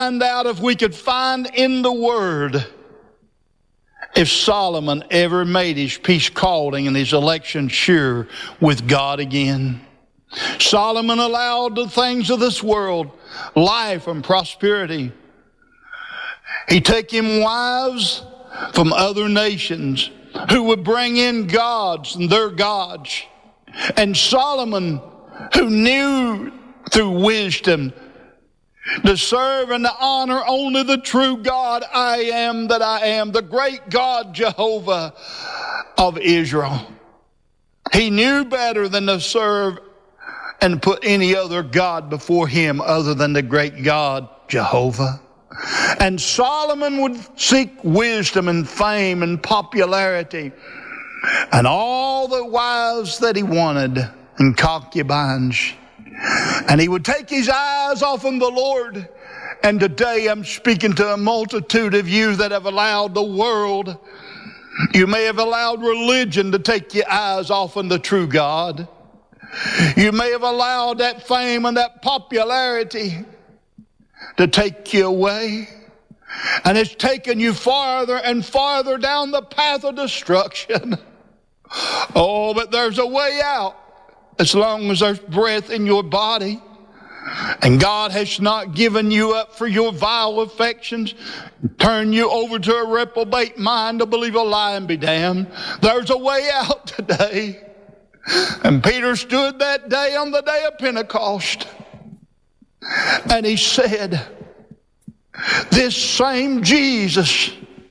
Find out if we could find in the Word if Solomon ever made his peace calling and his election sure with God again. Solomon allowed the things of this world, life and prosperity. He took him wives from other nations who would bring in gods and their gods. And Solomon, who knew through wisdom to serve and to honor only the true God, I am that I am, the great God Jehovah of Israel. He knew better than to serve and put any other God before him other than the great God Jehovah. And Solomon would seek wisdom and fame and popularity and all the wives that he wanted and concubines. And he would take his eyes off of the Lord. And today I'm speaking to a multitude of you that have allowed the world, you may have allowed religion to take your eyes off of the true God. You may have allowed that fame and that popularity to take you away. And it's taken you farther and farther down the path of destruction. Oh, but there's a way out as long as there's breath in your body. And God has not given you up for your vile affections, turn you over to a reprobate mind to believe a lie and be damned. There's a way out today. And Peter stood that day on the day of Pentecost, and he said, this same Jesus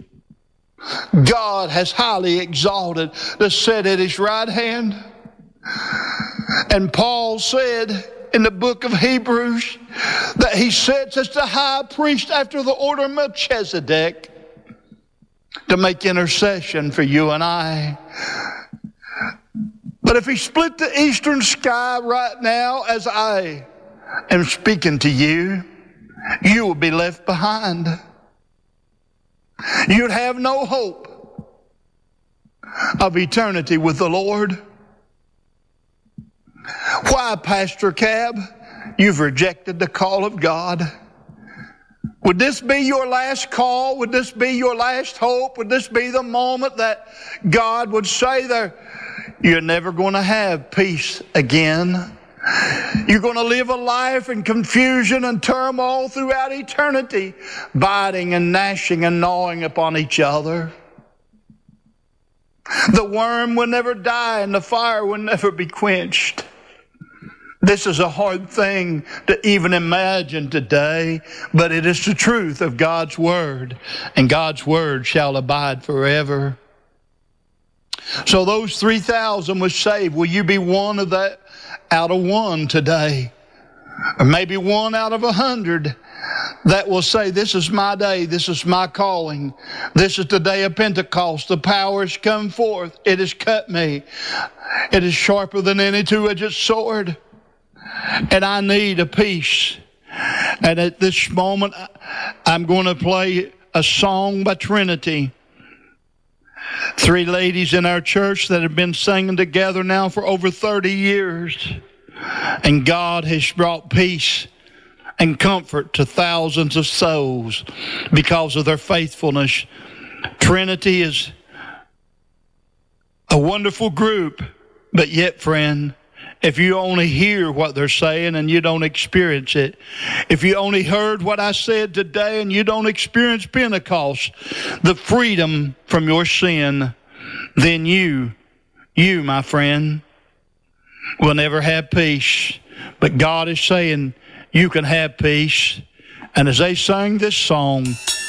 God has highly exalted to sit at his right hand. And Paul said in the book of Hebrews that he sits as the high priest after the order of Melchizedek to make intercession for you and I. But if he split the eastern sky right now as I am speaking to you, you will be left behind. You'd have no hope of eternity with the Lord. Why, Pastor Cab? You've rejected the call of God. Would this be your last call? Would this be your last hope? Would this be the moment that God would say there, you're never going to have peace again? You're going to live a life in confusion and turmoil throughout eternity, biting and gnashing and gnawing upon each other. The worm will never die and the fire will never be quenched. This is a hard thing to even imagine today, but it is the truth of God's Word, and God's Word shall abide forever. So those 3,000 was saved. Will you be one of that out of one today? Or maybe one out of 100 that will say, this is my day, this is my calling. This is the day of Pentecost. The power has come forth. It has cut me. It is sharper than any two-edged sword. And I need a peace. And at this moment, I'm going to play a song by Trinity. 3 ladies in our church that have been singing together now for over 30 years. And God has brought peace and comfort to thousands of souls because of their faithfulness. Trinity is a wonderful group, but yet, friend, if you only hear what they're saying and you don't experience it, if you only heard what I said today and you don't experience Pentecost, the freedom from your sin, then you, my friend, will never have peace. But God is saying you can have peace. And as they sang this song,